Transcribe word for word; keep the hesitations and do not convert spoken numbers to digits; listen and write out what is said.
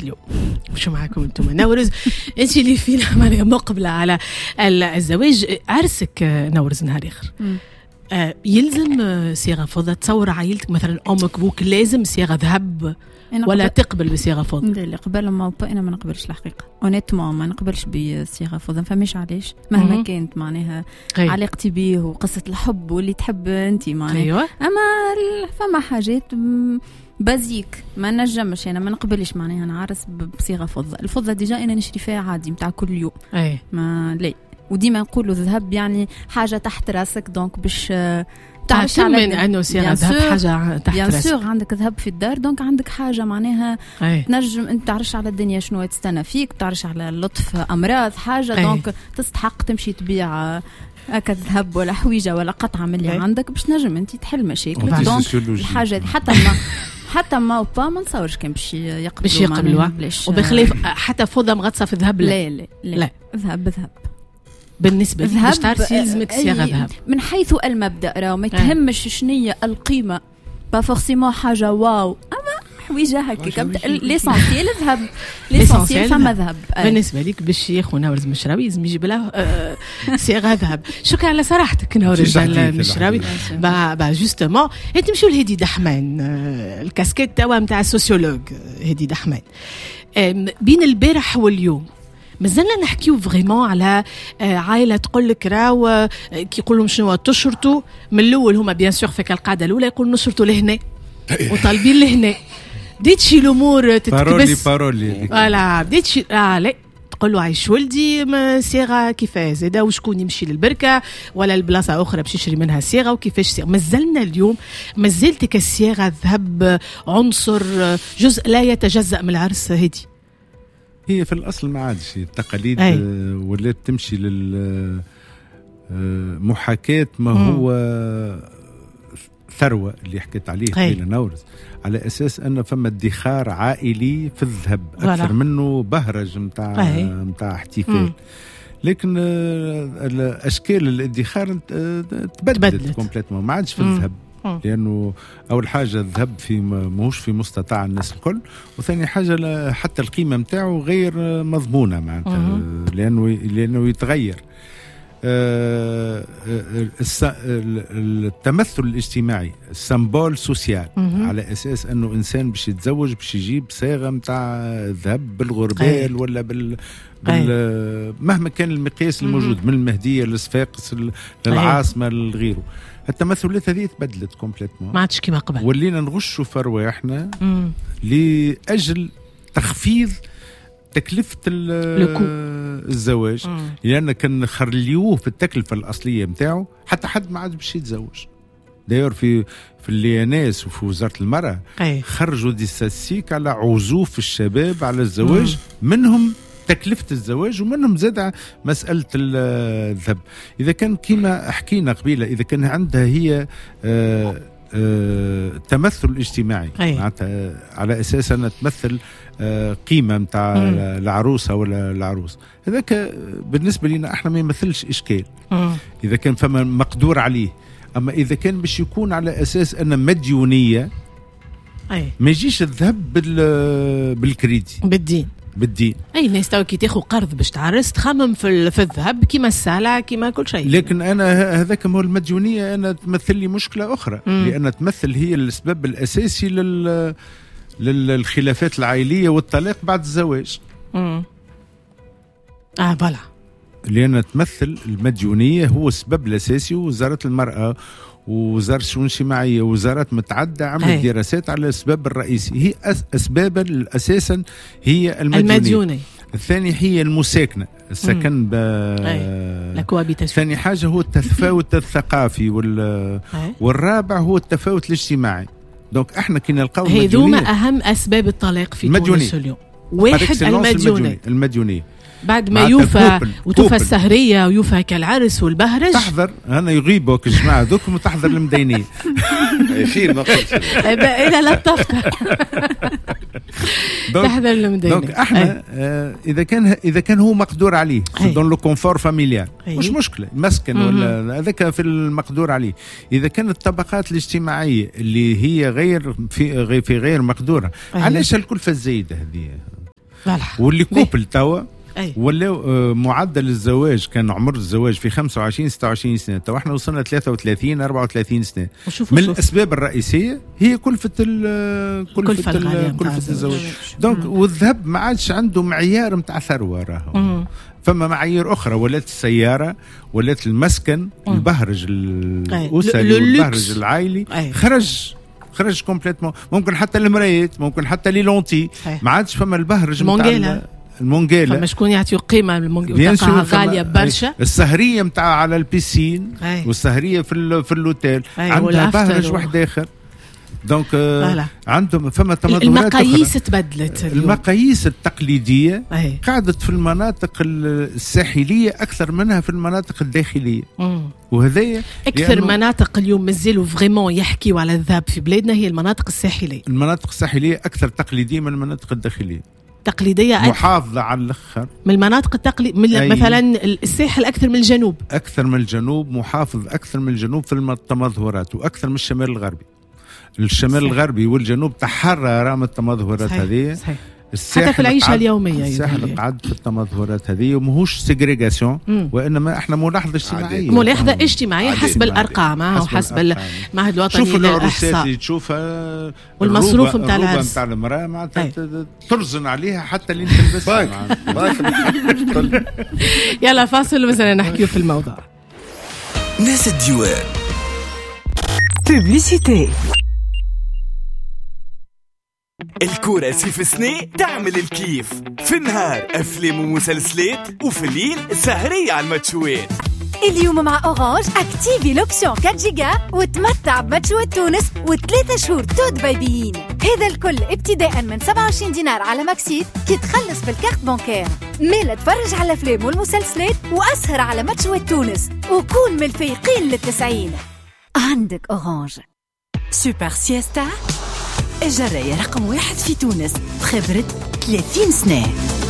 اليوم. مش معاكم انتم نورز انت اللي فينا مقبله على الزواج. عرسك نورز نهار اخر آه يلزم صيغه فضه؟ تصور عائلتك مثلا امك بوك لازم صيغه ذهب ولا تقبل بصيغه فضه؟ اللي قبل ما انا ما نقبلش الحقيقه اونيتمون ما نقبلش بصيغه فضه. فماش علاش مهما كانت معناها غير. علاقتي بيه وقصه الحب واللي تحب انت معناها أيوة. اما فما حاجات بازيك ما نجمش انا ما نقبلش معناها نعرس بصيغه فضه. الفضه ديجا انا نشري فيها عادي نتاع كل يوم أي. ما لا وديما نقولوا الذهب يعني حاجه تحت راسك دونك باش تعرفش على انه صيغه ذهب حاجه تحت راسك. بيان سور عندك ذهب في الدار دونك عندك حاجه معناها أي. تنجم انت تعرفش على الدنيا شنو تستنى فيك تعرفش على اللطف امراض حاجه أي. دونك تستحق تمشي تبيع هكا ذهب ولا حويجه ولا قطعه من اللي أي. عندك باش تنجم انت تحل مشاكلك. دونك الحاجه حتى ما حتى ما وبا ما نصورش كان باش يقبلوا باش يقبلوا وبخلاف حتى فضه مغطسه في الذهب لا لا لا, لا. ذهب ذهب بالنسبه لي باش تعرف يلزمك صيغه ذهب من حيث المبدا راه ما يتهمش شنية القيمه با فورسيمون حاجه واو اما حويجه هكا ليسونسيال ذهب ليسونسيال فما ذهب. بالنسبه لك بالشيخ ونورز مشراوي لازم يجيب له صيغه ذهب. شكرا على صراحتك نورز المشراوي. با با جوستومون انت نمشيو لهدي دحمان الكاسكيت توا نتاع السوسيولوج هدي دحمان. بين البارح واليوم مازلنا نحكيو فريمون على عائله تقول لك راو كي يقولوا شنو تشرطوا من الاول هما بيان سور فيك القاعده الاولى يقولوا نشرطوا لهنا وطالبين لهنا بديت شي الامور تتكبس بارولي فوالا بديت شي اه لا تقول له عايش ولدي صيغه كيفاش زاده وشكون يمشي للبركه ولا البلاصه اخرى باش يشري منها صيغه وكيفاش صيغه. مازلنا اليوم مازلت الصيغه الذهب عنصر جزء لا يتجزأ من العرس. هدي هي في الأصل ما عادش التقاليد ولات تمشي للمحاكاة ما هو ثروة اللي حكيت عليه قبل نورز على أساس أن فما ادخار عائلي في الذهب أكثر منه بهرج متاع متاع احتفال. لكن الأشكال الادخار تبدلت كومبليتمون ما عادش في الذهب لأنه أول حاجة الذهب في ماهوش في مستطاع الناس الكل وثاني حاجة حتى القيمة متاعه غير مضمونة معناتها لأنه لأنه يتغير. التمثل الاجتماعي السمبول سوسيال على أساس أنه إنسان باش يتزوج باش يجيب صيغة متاع ذهب بالغربال ولا بال بال مهما كان المقياس الموجود من المهدية للصفاقس للعاصمة لغيره. التمثلات هذه تبدلت كومبليتمون ما عادش كيما قبل. ولينا نغشوا في رواحنا لأجل تخفيض تكلفة الزواج لأن كان نخليوه في التكلفة الأصلية متاعه حتى حد ما عاد باش يتزوج. داير في في اللياناس وفي وزارة المرأة أي. خرجوا دي ستاتستيك على عزوف الشباب على الزواج مم. منهم تكلفة الزواج ومنهم زاد مسألة الذهب. إذا كان كما حكينا قبيلة إذا كان عندها هي آه آه تمثل اجتماعي معناتها على أساس أنها تمثل آه قيمة متاع العروسة ولا العروس هذاك بالنسبة لنا احنا ما يمثلش إشكال مم. إذا كان فما مقدور عليه. أما إذا كان باش يكون على أساس أن مديونية أي. ما يجيش الذهب بالكريدي بالدين بالدين. اي ناس تو كي تاخذ قرض باش تعرس تخمم في في الذهب كيما السلعه كيما كل شيء. لكن انا هذاك هو المديونيه انا تمثل لي مشكله اخرى مم. لان تمثل هي السبب الاساسي لل للخلافات العائليه والطلاق بعد الزواج. امم اه فوالا لان تمثل المديونيه هو السبب الاساسي. ووزاره المراه ووزارة الشؤون الاجتماعية ووزارات متعددة عملت دراسات على الأسباب الرئيسية. هي أسباب أساسا هي المديونية. المديونية الثاني هي المساكنة السكن ب... ثاني حاجة هو التفاوت الثقافي وال... والرابع هو التفاوت الاجتماعي. دونك احنا كي نلقاو هذوما أهم أسباب الطلاق في تونس اليوم. واحد المديونية المديونية بعد ما يوفى وتوفى السهرية ويوفى كالعرس والبهرج تحضر أنا يغيبوك الجماعة ذوكم وتحضر المدينية خير ما قلت إلى لطفت تحضر المدينية. دونك احنا آه إذا كان إذا كان هو مقدور عليه دون لو كونفور فاميليال مش مشكلة مسكن ولا هذاك في المقدور عليه. إذا كانت الطبقات الاجتماعية اللي هي غير في غير في غير مقدورة علاش الكلفة الزايدة هذه واللي كوبل توا ولا معدل الزواج كان عمر الزواج في خمسة وعشرين ستة وعشرين سنه، تو احنا وصلنا ثلاثة وثلاثين أربعة وثلاثين سنه. من الاسباب الرئيسيه هي كلفه كلفه كلفه الزواج. دونك والذهب ما عادش عنده معيار نتاع ثروه راهو، فما معايير اخرى، ولات السياره، ولات المسكن، البهرج الاسري والبهرج العائلي خرج خرج كومبليتمون. ممكن حتى المرايات، ممكن حتى لي لونتي، ما عادش فما البهرج نتاع المونجيلا. فما شكون يعطيو قيمه المونجيلا غاليه برشا. السهريه نتاع على البيسين والسهريه في في الاوتيل عندها بهرج واحد اخر. دونك آه عندهم فما تمددات. المقاييس تبدلت، المقاييس التقليديه أي. قعدت في المناطق الساحليه اكثر منها في المناطق الداخليه. وهذا اكثر مناطق اليوم مازالوا فريمون يحكيوا على الذهب في بلادنا هي المناطق الساحليه. المناطق الساحليه اكثر تقليديه من المناطق الداخليه، تقليديه محافظه على الاخر من المناطق التقليديه. مثلا الساحل اكثر من الجنوب، اكثر من الجنوب، محافظ اكثر من الجنوب في التمظهرات، واكثر من الشمال الغربي. الشمال صحيح. الغربي والجنوب تحرر من التمظهرات هذه حتى في العيشه اليوميه. الساحل قعد في التمظهرات هذه، وماهوش سيجريغاسيون، وانما احنا ملاحظه اجتماعيه، ملاحظه اجتماعيه حسب الارقام وحسب المعهد الوطني للاحصاء. شوف العروسات اللي تشوفها والمصروف نتاع العرس نتاع المراه معناتها ترزن عليها حتى اللي تلبسها. يلا فاصل ومازلنا نحكيو في الموضوع. ناس الديوان بوبليسيتي. الكورة في سنة تعمل الكيف، في النهار أفلام ومسلسلات، وفي الليل سهرية على الماتشوات. اليوم مع أورانج اكتيفي لوبسيون أربعة جيجا وتمتع بماتشوات تونس وثلاثة شهور تود بايبيين. هذا الكل ابتداء من سبعة وعشرين دينار على ماكسيت كي تخلص بالكارت بانكير. ميلا تفرج على الأفلام والمسلسلات وأسهر على ماتشوات تونس وكون من الفايقين للتسعين. عندك أورانج. سوبر سيستا الجراية رقم واحد في تونس بخبرة ثلاثين سنة.